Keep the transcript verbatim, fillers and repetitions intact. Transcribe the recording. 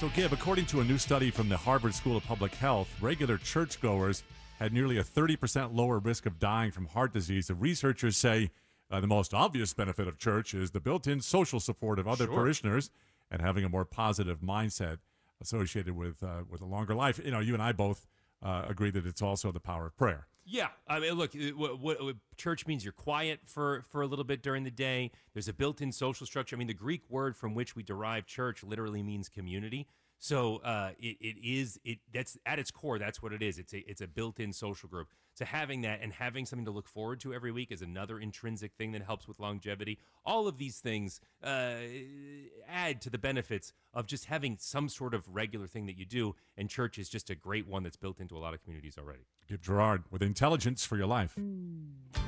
So, Gib, according to a new study from the Harvard School of Public Health, regular churchgoers had nearly a thirty percent lower risk of dying from heart disease. The researchers say uh, the most obvious benefit of church is the built-in social support of other Sure. parishioners and having a more positive mindset associated with uh, with a longer life. You know, you and I both uh, agree that it's also the power of prayer. Yeah, I mean, look, it- what, what, what church means you're quiet for, for a little bit during the day. There's a built-in social structure. I mean, the Greek word from which we derive church literally means community. So uh, it, it is it that's at its core. That's what it is. It's a it's a built-in social group. So having that and having something to look forward to every week is another intrinsic thing that helps with longevity. All of these things uh, add to the benefits of just having some sort of regular thing that you do. And church is just a great one that's built into a lot of communities already. Gib Gerard with intelligence for your life.